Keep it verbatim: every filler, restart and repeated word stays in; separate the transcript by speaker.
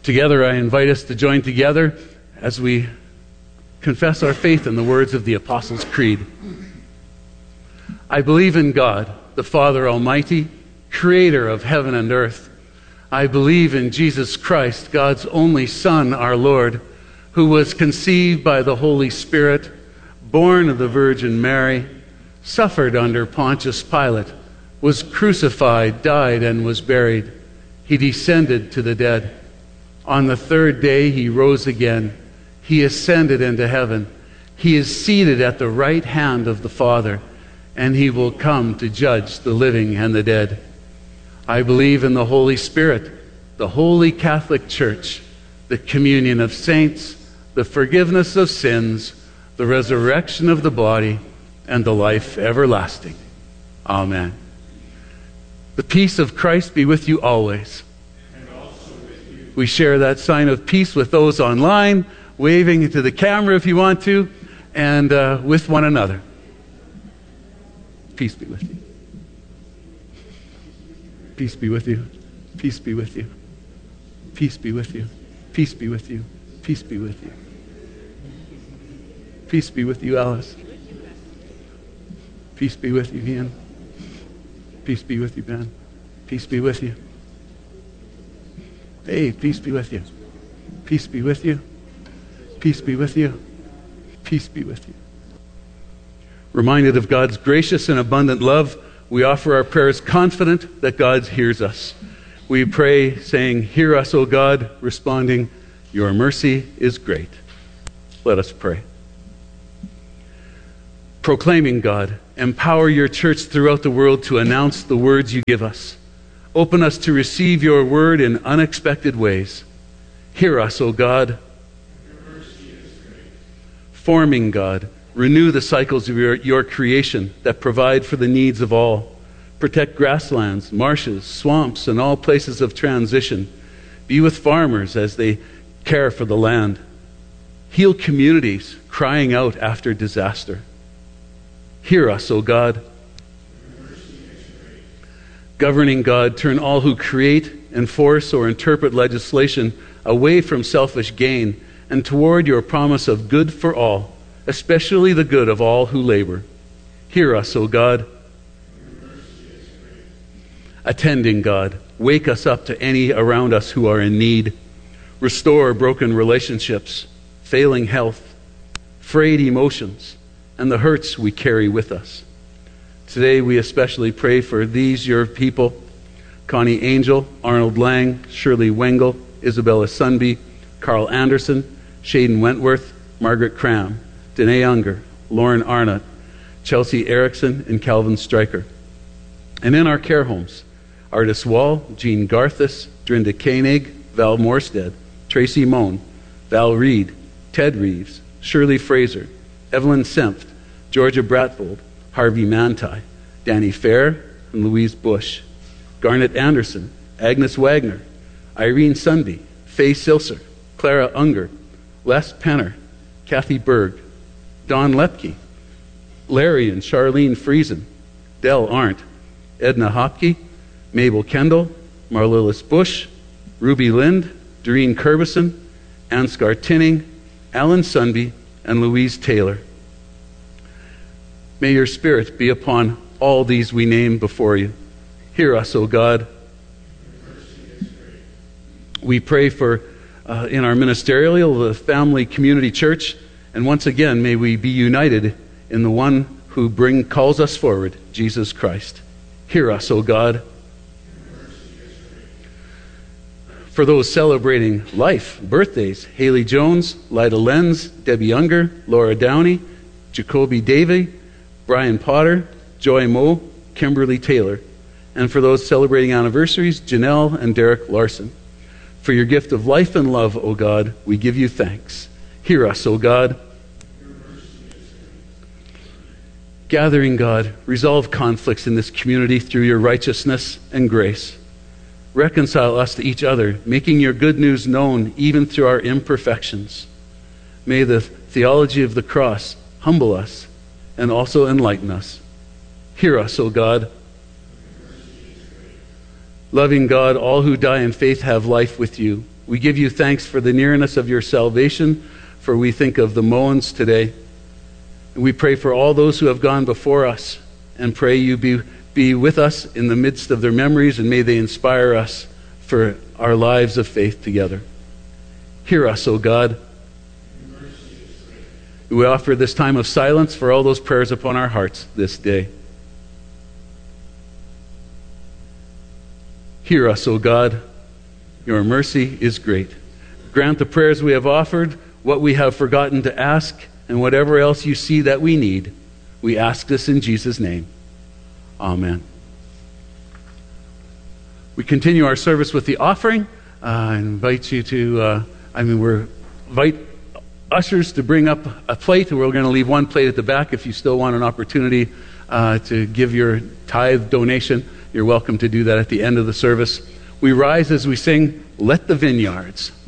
Speaker 1: Together, I invite us to join together as we confess our faith in the words of the Apostles' Creed. I believe in God, the Father Almighty, creator of heaven and earth. I believe in Jesus Christ, God's only Son, our Lord, who was conceived by the Holy Spirit, born of the Virgin Mary, suffered under Pontius Pilate, was crucified, died, and was buried. He descended to the dead. On the third day he rose again. He ascended into heaven. He is seated at the right hand of the Father, and he will come to judge the living and the dead. I believe in the Holy Spirit, the Holy Catholic Church, the communion of saints, the forgiveness of sins, the resurrection of the body, and the life everlasting. Amen. The peace of Christ be with you always. We share that sign of peace with those online, waving into the camera if you want to, and uh, with one another. Peace be with you. Peace be with you. Peace be with you. Peace be with you. Peace be with you. Peace be with you. Peace be with you, Alice. Peace be with you, Ian. Peace be with you, Ben. Peace be with you. Hey, peace be with you. Peace be with you. Peace be with you. Peace be with you. Reminded of God's gracious and abundant love, we offer our prayers confident that God hears us. We pray saying, "Hear us, O God," responding, "Your mercy is great." Let us pray. Proclaiming God, empower your church throughout the world to announce the words you give us. Open us to receive your word in unexpected ways. Hear us, O God. Your mercy is great. Forming God, renew the cycles of your, your creation that provide for the needs of all. Protect grasslands, marshes, swamps, and all places of transition. Be with farmers as they care for the land. Heal communities crying out after disaster. Hear us, O God. Governing God, turn all who create, enforce, or interpret legislation away from selfish gain and toward your promise of good for all, especially the good of all who labor. Hear us, O God. Attending God, wake us up to any around us who are in need. Restore broken relationships, failing health, frayed emotions, and the hurts we carry with us. Today we especially pray for these, your people: Connie Angel, Arnold Lang, Shirley Wengel, Isabella Sunby, Carl Anderson, Shaden Wentworth, Margaret Cram, Danae Unger, Lauren Arnott, Chelsea Erickson, and Calvin Stryker. And in our care homes, Artis Wall, Jean Garthis, Drinda Koenig, Val Morstead, Tracy Moan, Val Reed, Ted Reeves, Shirley Fraser, Evelyn Senft, Georgia Bratvold, Harvey Manti, Danny Fair, and Louise Bush, Garnet Anderson, Agnes Wagner, Irene Sunby, Faye Silser, Clara Unger, Les Penner, Kathy Berg, Don Lepke, Larry and Charlene Friesen, Del Arndt, Edna Hopke, Mabel Kendall, Marlilis Bush, Ruby Lind, Doreen Curbison, Ansgar Tinning, Alan Sunby, and Louise Taylor. May your Spirit be upon all these we name before you. Hear us, O God. We pray for, uh, in our ministerial, the family community church, and once again, may we be united in the one who bring calls us forward, Jesus Christ. Hear us, O God. For those celebrating life, birthdays: Haley Jones, Lida Lenz, Debbie Unger, Laura Downey, Jacoby Davey, Brian Potter, Joy Moe, Kimberly Taylor. And for those celebrating anniversaries, Janelle and Derek Larson. For your gift of life and love, O God, we give you thanks. Hear us, O God. Gathering God, resolve conflicts in this community through your righteousness and grace. Reconcile us to each other, making your good news known even through our imperfections. May the theology of the cross humble us and also enlighten us. Hear us, O God. Loving God, all who die in faith have life with you. We give you thanks for the nearness of your salvation, for we think of the Moans today. And we pray for all those who have gone before us, and pray you be, be with us in the midst of their memories, and may they inspire us for our lives of faith together. Hear us, O God. We offer this time of silence for all those prayers upon our hearts this day. Hear us, O God. Your mercy is great. Grant the prayers we have offered, what we have forgotten to ask, and whatever else you see that we need. We ask this in Jesus' name. Amen. We continue our service with the offering. Uh, I invite you to, uh, I mean, we're invite ushers to bring up a plate. We're going to leave one plate at the back. If you still want an opportunity uh, to give your tithe donation, you're welcome to do that at the end of the service. We rise as we sing, "Let the Vineyards."